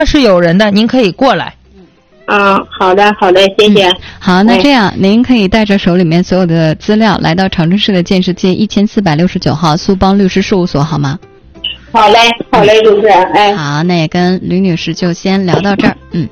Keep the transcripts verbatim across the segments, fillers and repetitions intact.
是有人的，您可以过来。 啊，好的好的，谢谢。 嗯、好，那这样、哎、您可以带着手里面所有的资料来到长春市的建设街一千四百六十九号苏邦律师事务所，好吗？ 好嘞好嘞，主持人。哎， 好，那也跟吕女士就先聊到这儿。嗯。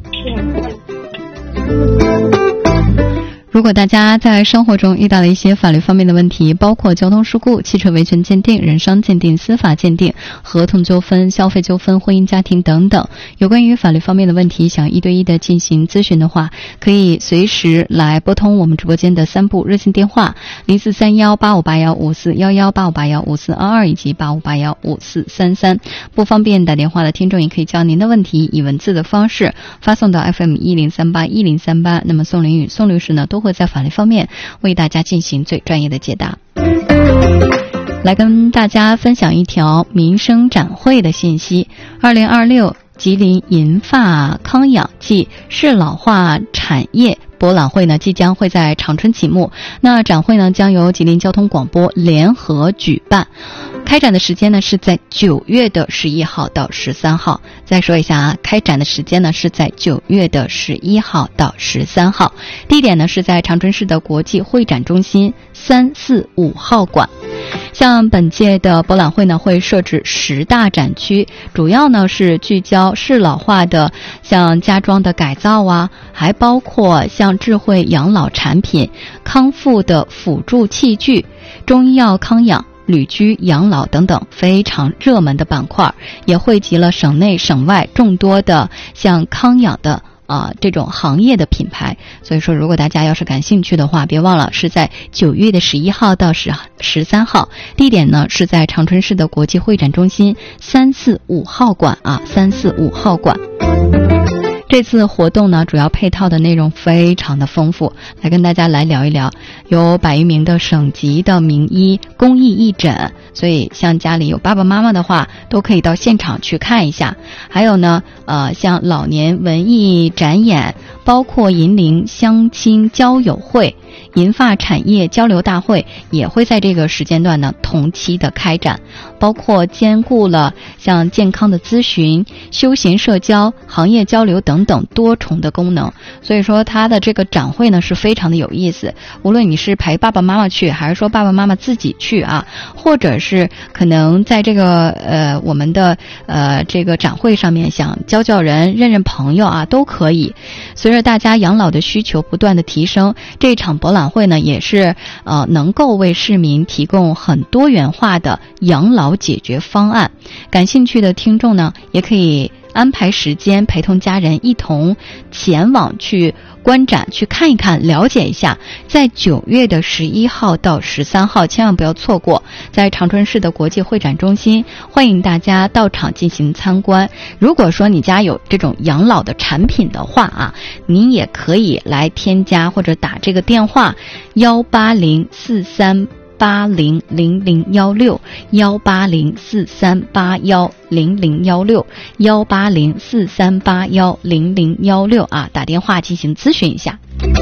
如果大家在生活中遇到了一些法律方面的问题，包括交通事故、汽车维权鉴定、人伤鉴定、司法鉴定、合同纠纷、消费纠纷、婚姻家庭等等，有关于法律方面的问题想一对一的进行咨询的话，可以随时来拨通我们直播间的三部热线电话零四三幺八五八幺五四一一八五八幺五四二二以及八五八幺五四三三。不方便打电话的听众也可以将您的问题以文字的方式发送到 F M 一零三八一零三八，那么宋林宇宋律师呢都会在法律方面为大家进行最专业的解答。来跟大家分享一条民生展会的信息。二零二六吉林银发康养暨适老化产业博览会呢即将会在长春启幕。那展会呢将由吉林交通广播联合举办，开展的时间呢是在九月的十一号到十三号。再说一下啊，开展的时间呢是在九月的十一号到十三号。地点呢是在长春市的国际会展中心三四五号馆。像本届的博览会呢会设置十大展区，主要呢是聚焦适老化的像家装的改造啊，还包括像智慧养老产品、康复的辅助器具、中医药康养、旅居养老等等非常热门的板块，也汇集了省内省外众多的像康养的啊、呃，这种行业的品牌。所以说如果大家要是感兴趣的话，别忘了是在九月的十一号到十十三号，地点呢是在长春市的国际会展中心三四五号馆啊，三四五号馆。这次活动呢主要配套的内容非常的丰富，来跟大家来聊一聊。有百余名的省级的名医公益义诊，所以像家里有爸爸妈妈的话都可以到现场去看一下。还有呢呃，像老年文艺展演，包括银龄相亲交友会、银发产业交流大会也会在这个时间段呢同期的开展，包括兼顾了像健康的咨询、休闲社交、行业交流等等多重的功能。所以说它的这个展会呢是非常的有意思，无论你是陪爸爸妈妈去，还是说爸爸妈妈自己去啊，或者是可能在这个呃我们的呃这个展会上面想交交人、认认朋友啊，都可以。随着大家养老的需求不断的提升，这场博览会呢也是呃能够为市民提供很多元化的养老解决方案。感兴趣的听众呢也可以安排时间陪同家人一同前往去观展，去看一看，了解一下。在九月的十一号到十三号千万不要错过，在长春市的国际会展中心，欢迎大家到场进行参观。如果说你家有这种养老的产品的话啊，您也可以来添加或者打这个电话幺八零四三八零零零幺六幺八零四三八幺零零幺六幺八零四三八幺零零幺六啊，打电话进行咨询一下。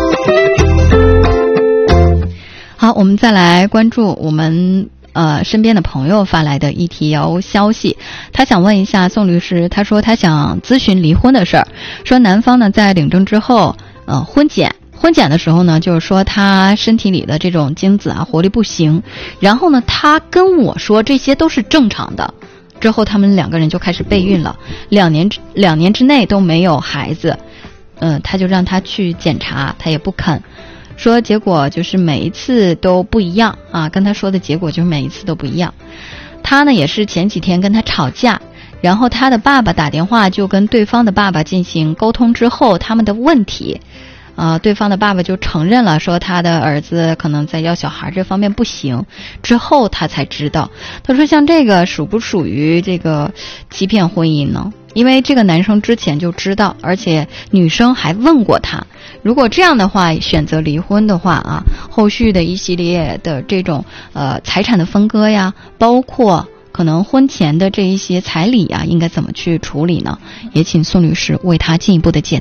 好，我们再来关注我们呃身边的朋友发来的一条消息，他想问一下宋律师，他说他想咨询离婚的事儿，说男方呢在领证之后呃婚检。婚检的时候呢，就是说他身体里的这种精子啊活力不行，然后呢他跟我说这些都是正常的，之后他们两个人就开始备孕了，两年两年之内都没有孩子，嗯、呃，他就让他去检查，他也不肯，说结果就是每一次都不一样啊，跟他说的结果就是每一次都不一样。他呢也是前几天跟他吵架，然后他的爸爸打电话就跟对方的爸爸进行沟通之后，他们的问题呃，对方的爸爸就承认了，说他的儿子可能在要小孩这方面不行，之后他才知道。他说像这个属不属于这个欺骗婚姻呢？因为这个男生之前就知道，而且女生还问过他，如果这样的话选择离婚的话啊，后续的一系列的这种呃财产的分割呀，包括可能婚前的这一些彩礼啊，应该怎么去处理呢？也请宋律师为他进一步的解答。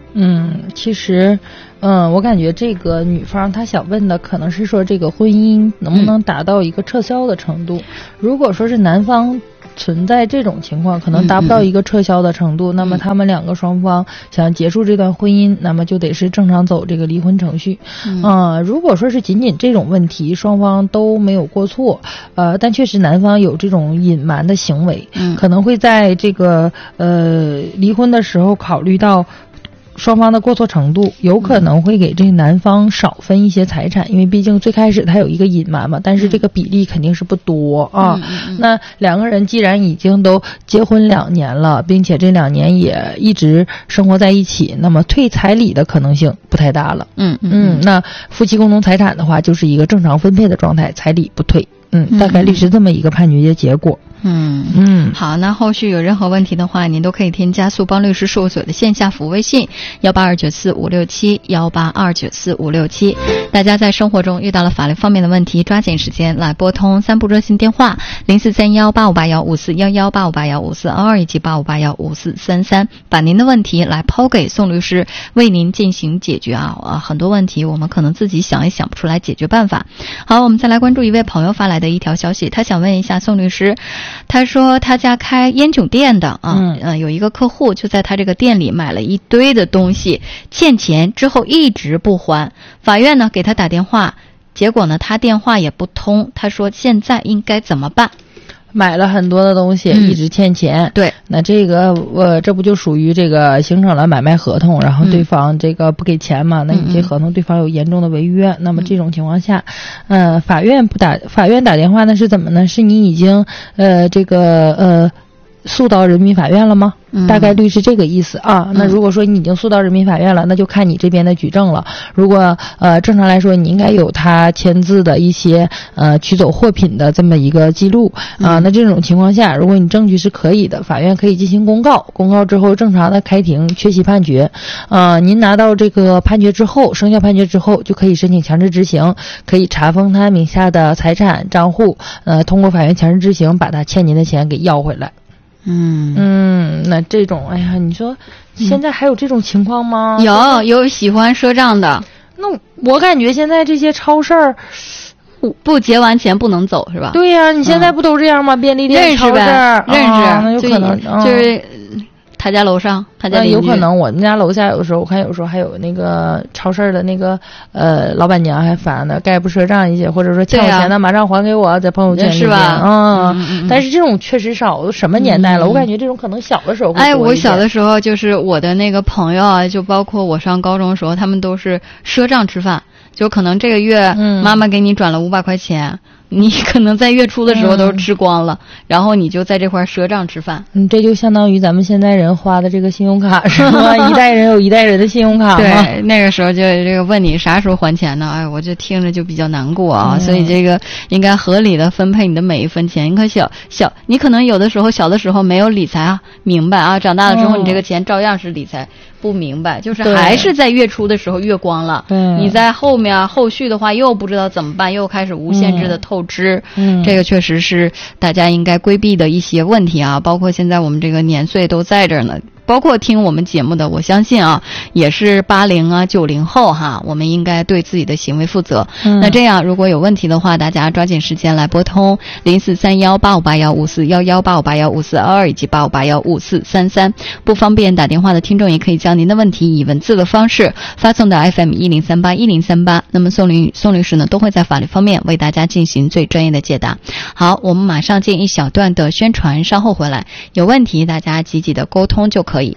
嗯，其实，嗯，我感觉这个女方她想问的可能是说这个婚姻能不能达到一个撤销的程度。嗯、如果说是男方存在这种情况，可能达不到一个撤销的程度，嗯、那么他们两个双方想结束这段婚姻，那么就得是正常走这个离婚程序。嗯、呃，如果说是仅仅这种问题，双方都没有过错，呃，但确实男方有这种隐瞒的行为，嗯、可能会在这个呃离婚的时候考虑到双方的过错程度，有可能会给这个男方少分一些财产，因为毕竟最开始他有一个隐瞒嘛，但是这个比例肯定是不多啊。嗯嗯嗯、那两个人既然已经都结婚两年了，并且这两年也一直生活在一起，那么退彩礼的可能性不太大了。嗯嗯, 嗯，那夫妻共同财产的话，就是一个正常分配的状态，彩礼不退。嗯，大概率是这么一个判决的结果。 嗯嗯，好，那后续有任何问题的话，您都可以添加速邦律师事务所的线下服务微信幺八二九四五六七幺八二九四五六七。大家在生活中遇到了法律方面的问题，抓紧时间来拨通三部热线电话零四三幺八五八幺五四幺幺八五八幺五四二二以及八五八幺五四三三，把您的问题来抛给宋律师，为您进行解决啊啊！很多问题我们可能自己想也想不出来解决办法。好，我们再来关注一位朋友发来的一条消息，他想问一下宋律师。他说他家开烟酒店的啊，嗯、呃，有一个客户就在他这个店里买了一堆的东西，欠钱之后一直不还，法院呢给他打电话，结果呢他电话也不通，他说现在应该怎么办？ 买了很多的东西，嗯、一直欠钱。对，那这个我、呃、这不就属于这个形成了买卖合同，然后对方这个不给钱嘛？嗯、那你这合同对方有严重的违约，嗯、那么这种情况下，呃，法院不打法院打电话呢是怎么呢？是你已经呃这个呃。诉到人民法院了吗？嗯、大概率是这个意思啊。那如果说你已经诉到人民法院了，那就看你这边的举证了。如果呃正常来说，你应该有他签字的一些呃取走货品的这么一个记录啊。嗯、那这种情况下，如果你证据是可以的，法院可以进行公告，公告之后正常的开庭确系判决。啊，您拿到这个判决之后，生效判决之后，就可以申请强制执行，可以查封他名下的财产账户，呃，通过法院强制执行把他欠您的钱给要回来。嗯嗯，那这种，哎呀，你说现在还有这种情况吗？ 嗯、有有喜欢赊账的。 那我感觉现在这些超市儿不不结完钱不能走是吧？ 对呀、啊，你现在不都这样吗？嗯、便利店、超市认识， 啊、那有可能就, 就是他家楼上，他家邻居、 呃、有可能。我们家楼下有时候我看有时候还有那个超市的那个呃老板娘还烦呢，概不赊账一些，或者说欠我钱的、啊、马上还给我，在朋友圈里是吧？ 嗯，嗯嗯但是这种确实少，都什么年代了？嗯、我感觉这种可能小的时候会多一点。 哎，我小的时候就是我的那个朋友啊，就包括我上高中的时候，他们都是赊账吃饭，就可能这个月妈妈给你转了五百块钱。嗯你可能在月初的时候都吃光了，嗯、然后你就在这块赊账吃饭。 嗯，这就相当于咱们现在人花的这个信用卡是吧？一代人有一代人的信用卡嘛。 对，那个时候就这个问你啥时候还钱呢？哎，我就听着就比较难过啊。嗯、所以这个应该合理的分配你的每一分钱。你可小小，你可能有的时候小的时候没有理财啊，明白啊，长大了之后你这个钱照样是理财。不明白，就是还是在月初的时候月光了，你在后面后续的话又不知道怎么办，又开始无限制的透支，嗯，这个确实是大家应该规避的一些问题啊。包括现在我们这个年岁都在这儿呢，包括听我们节目的，我相信啊，也是八零啊九零后哈，我们应该对自己的行为负责。嗯、那这样如果有问题的话，大家抓紧时间来拨通零四三幺八五八幺五四幺幺八五八幺五四二二以及八五八幺五四三三。不方便打电话的听众也可以将您的问题以文字的方式发送到 F M 一零三八一零三八，那么宋律宋律师呢都会在法律方面为大家进行最专业的解答。好，我们马上进一小段的宣传，稍后回来，有问题大家积极的沟通就可以。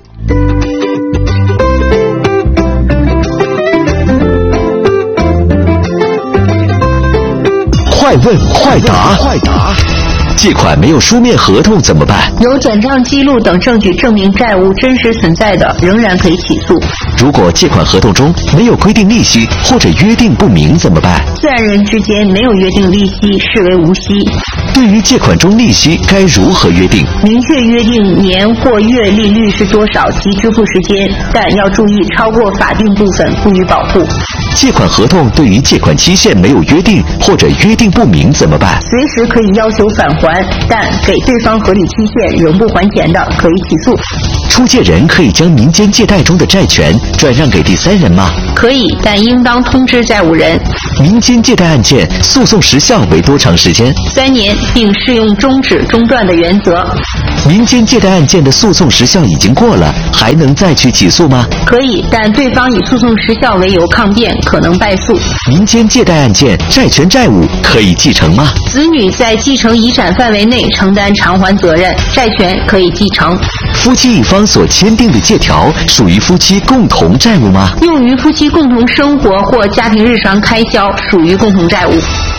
快问快答，快答。借款没有书面合同怎么办？ 有转账记录等证据证明债务真实存在的，仍然可以起诉。 如果借款合同中没有规定利息或者约定不明怎么办？ 自然人之间没有约定利息，视为无息。 对于借款中利息该如何约定？ 明确约定年或月利率是多少及支付时间，但要注意超过法定部分不予保护。 借款合同对于借款期限没有约定或者约定不明怎么办？ 随时可以要求返还还，但给对方合理期限仍不还钱的，可以起诉。 出借人可以将民间借贷中的债权转让给第三人吗？ 可以，但应当通知债务人。 民间借贷案件诉讼时效为多长时间？ 三年，并适用终止中断的原则。 民间借贷案件的诉讼时效已经过了，还能再去起诉吗？ 可以，但对方以诉讼时效为由抗辩，可能败诉。 民间借贷案件债权债务可以继承吗？ 子女在继承遗产范围内承担偿还责任，债权可以继承。 夫妻一方所签订的借条属于夫妻共同债务吗？ 用于夫妻共同生活或家庭日常开销，属于共同债务。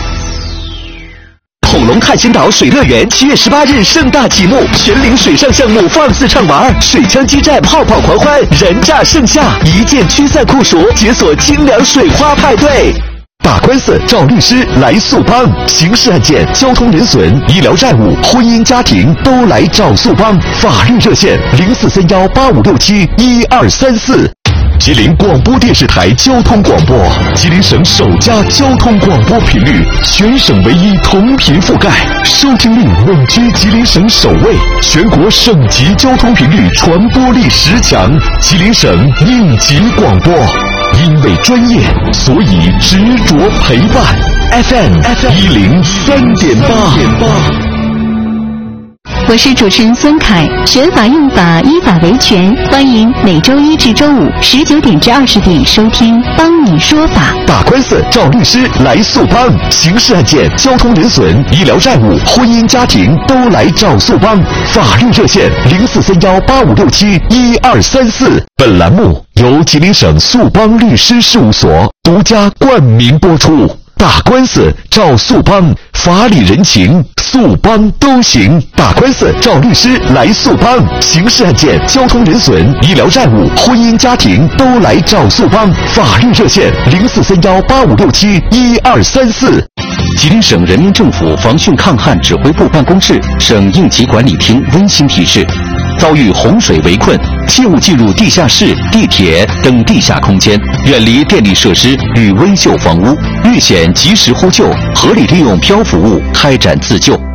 恐龙探险岛水乐园七月十八日盛大启幕，全龄水上项目放肆畅玩，水枪激战，泡泡狂欢，人炸盛夏，一键驱散酷暑，解锁清凉水花派对。打官司找律师来速帮，刑事案件、交通人损、医疗债务、婚姻家庭都来找速帮。法律热线零四三幺八五六七一二三四。吉林广播电视台交通广播，吉林省首家交通广播频率，全省唯一同频覆盖，收听率稳居吉林省首位，全国省级交通频率传播力十强，吉林省应急广播。因为专业，所以执着陪伴。F M 一零三点八。 我是主持人孙凯，学法用法，依法维权，欢迎每周一至周五十九点至二十点收听《帮你说法》。 打官司找律师来速帮，刑事案件、交通人损、医疗债务、婚姻家庭都来找速帮。法律热线零四三幺八五六七一二三四。本栏目由吉林省速帮律师事务所独家冠名播出。打官司找速帮，法理人情速帮都行。打官司找律师来速帮，刑事案件、交通人损、医疗债务、婚姻家庭都来找速帮。法律热线零四三幺八五六七一二三四。吉林省人民政府防汛抗旱指挥部办公室、省应急管理厅温馨提示：遭遇洪水围困，切勿进入地下室、地铁等地下空间，远离电力设施与危旧房屋，遇险及时呼救，合理利用漂浮物开展自救。